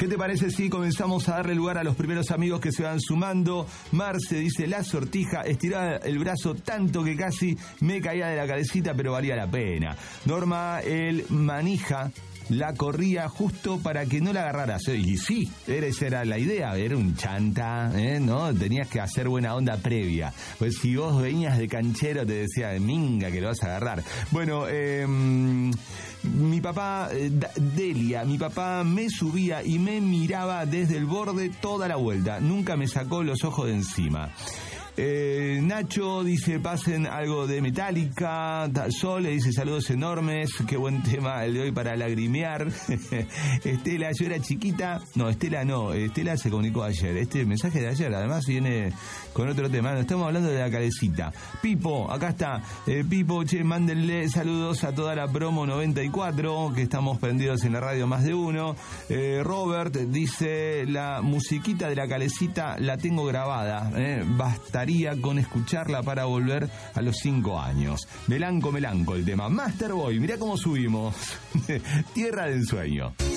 ¿Qué te parece si comenzamos a darle lugar a los primeros amigos que se van sumando? Marce dice, la Sortija, estiraba el brazo tanto que casi me caía de la cabecita, pero valía la pena. Norma, el manija, la corría justo para que no la agarraras. Y sí, esa era la idea, era un chanta, ¿no? Tenías que hacer buena onda previa. Pues si vos venías de canchero te decía, minga, que lo vas a agarrar. Bueno, mi papá, Delia, mi papá me subía y me miraba desde el borde toda la vuelta. Nunca me sacó los ojos de encima. Nacho dice, pasen algo de Metallica. Sol le dice, saludos enormes, qué buen tema el de hoy para lagrimear. Estela, yo era chiquita. No, Estela se comunicó ayer. Este mensaje de ayer además viene con otro tema. No, estamos hablando de la calecita. Pipo, acá está. Pipo, che, mándenle saludos a toda la promo 94, que estamos prendidos en la radio más de uno. Robert dice, la musiquita de la calecita la tengo grabada, bastaría con escucharla para volver a los 5 años. Melanco el tema. Masterboy, mirá cómo subimos. Tierra de ensueño.